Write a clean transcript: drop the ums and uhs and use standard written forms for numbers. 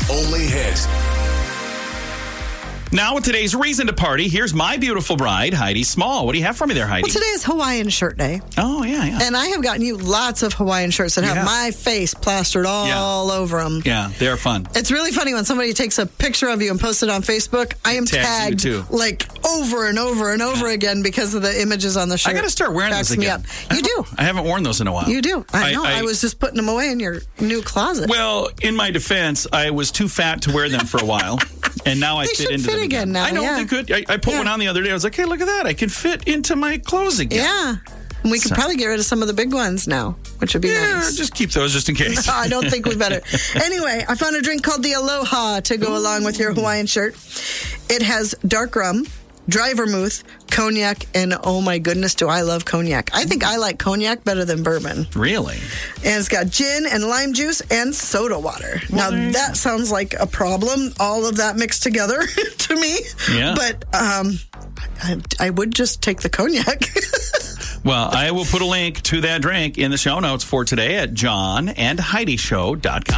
only hit. Now with today's reason to party, here's my beautiful bride, Heidi Small. What do you have for me there, Heidi? Well, today is Hawaiian Shirt Day. Oh, yeah. And I have gotten you lots of Hawaiian shirts that have my face plastered all over them. Yeah, they're fun. It's really funny when somebody takes a picture of you and posts it on Facebook. I am Tags you tagged too. like over and over and over again because of the images on the shirt. I got to start wearing those again. You do. I haven't worn those in a while. You do. I know. I was just putting them away in your new closet. Well, in my defense, I was too fat to wear them for a while. And now I fit into them again now. I know they could. I put one on the other day. I was like, hey, look at that. I can fit into my clothes again. Yeah. And we could probably get rid of some of the big ones now, which would be nice. Just keep those just in case. I don't think we better. Anyway, I found a drink called the Aloha to go along with your Hawaiian shirt. It has dark rum, dry vermouth, cognac, and oh my goodness, do I love cognac. I think I like cognac better than bourbon. Really? And it's got gin and lime juice and soda water. Now, that sounds like a problem, all of that mixed together to me. Yeah. But I would just take the cognac. Well, I will put a link to that drink in the show notes for today at johnandheidishow.com.